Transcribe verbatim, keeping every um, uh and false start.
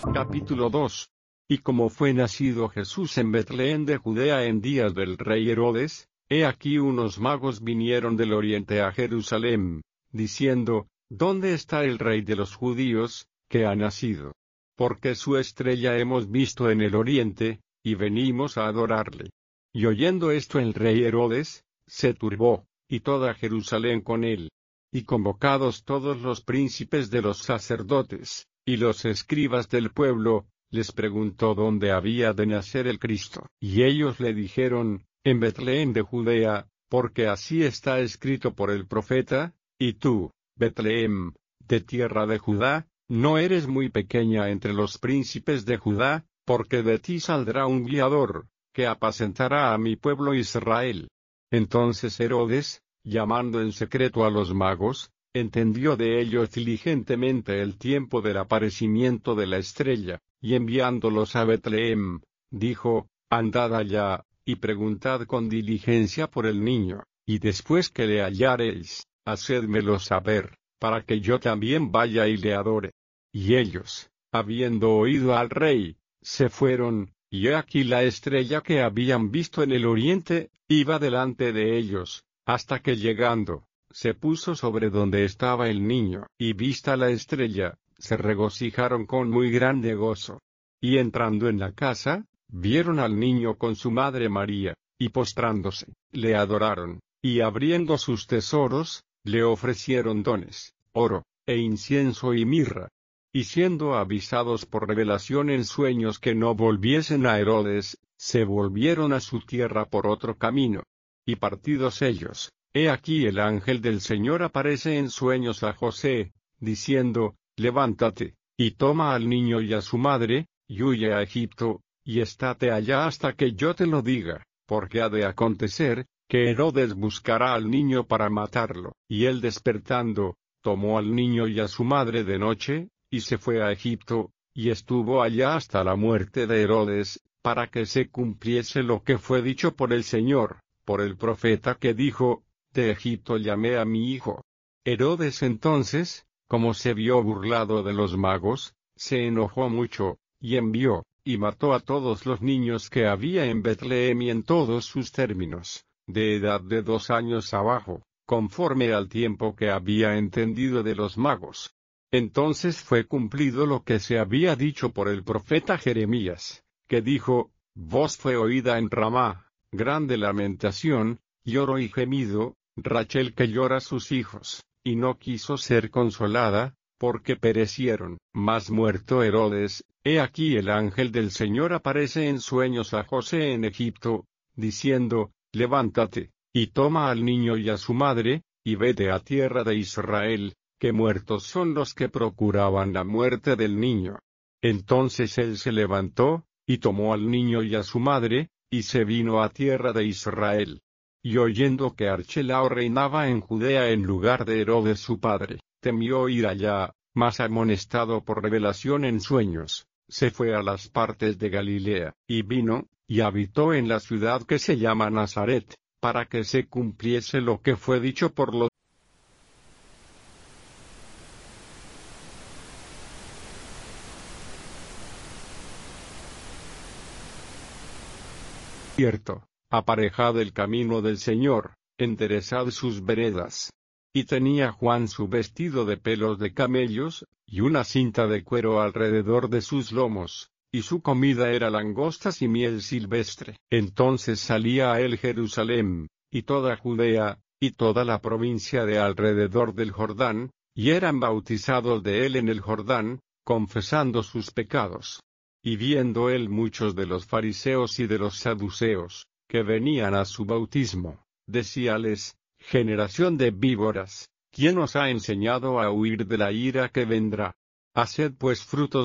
Capítulo dos. Y como fue nacido Jesús en Betlén de Judea en días del rey Herodes, he aquí unos magos vinieron del oriente a Jerusalén, diciendo, ¿dónde está el rey de los judíos, que ha nacido? Porque su estrella hemos visto en el oriente, y venimos a adorarle. Y oyendo esto el rey Herodes, se turbó, y toda Jerusalén con él. Y convocados todos los príncipes de los sacerdotes, y los escribas del pueblo, les preguntó dónde había de nacer el Cristo. Y ellos le dijeron, en Betlén de Judea, porque así está escrito por el profeta, y tú, Betlén, de tierra de Judá, no eres muy pequeña entre los príncipes de Judá, porque de ti saldrá un guiador, que apacentará a mi pueblo Israel. Entonces Herodes, llamando en secreto a los magos, entendió de ellos diligentemente el tiempo del aparecimiento de la estrella, y enviándolos a Betlén, dijo, andad allá, y preguntad con diligencia por el niño, y después que le hallareis, hacédmelo saber, para que yo también vaya y le adore. Y ellos, habiendo oído al rey, se fueron, y he aquí la estrella que habían visto en el oriente, iba delante de ellos, hasta que llegando, se puso sobre donde estaba el niño, y vista la estrella, se regocijaron con muy grande gozo. Y entrando en la casa, vieron al niño con su madre María, y postrándose, le adoraron, y abriendo sus tesoros, le ofrecieron dones, oro, e incienso y mirra. Y siendo avisados por revelación en sueños que no volviesen a Herodes, se volvieron a su tierra por otro camino. Y partidos ellos, he aquí el ángel del Señor aparece en sueños a José, diciendo, levántate, y toma al niño y a su madre, y huye a Egipto, y estate allá hasta que yo te lo diga, porque ha de acontecer, que Herodes buscará al niño para matarlo. Y él despertando, tomó al niño y a su madre de noche, y se fue a Egipto, y estuvo allá hasta la muerte de Herodes, para que se cumpliese lo que fue dicho por el Señor, por el profeta que dijo, de Egipto llamé a mi hijo. Herodes entonces, como se vio burlado de los magos, se enojó mucho, y envió, y mató a todos los niños que había en Betlén y en todos sus términos, de edad de dos años abajo, conforme al tiempo que había entendido de los magos. Entonces fue cumplido lo que se había dicho por el profeta Jeremías, que dijo, voz fue oída en Ramá, grande lamentación, lloro y gemido, Rachel que llora sus hijos, y no quiso ser consolada, porque perecieron. Mas muerto Herodes, he aquí el ángel del Señor aparece en sueños a José en Egipto, diciendo, levántate, y toma al niño y a su madre, y vete a tierra de Israel, que muertos son los que procuraban la muerte del niño. Entonces él se levantó, y tomó al niño y a su madre, y se vino a tierra de Israel. Y oyendo que Archelao reinaba en Judea en lugar de Herodes su padre, temió ir allá, mas amonestado por revelación en sueños, se fue a las partes de Galilea, y vino, y habitó en la ciudad que se llama Nazaret, para que se cumpliese lo que fue dicho por los cierto, aparejad el camino del Señor, enderezad sus veredas. Y tenía Juan su vestido de pelos de camellos, y una cinta de cuero alrededor de sus lomos, y su comida era langostas y miel silvestre. Entonces salía a él Jerusalén, y toda Judea, y toda la provincia de alrededor del Jordán, y eran bautizados de él en el Jordán, confesando sus pecados. Y viendo él muchos de los fariseos y de los saduceos, que venían a su bautismo, decíales, generación de víboras, ¿quién os ha enseñado a huir de la ira que vendrá? Haced pues frutos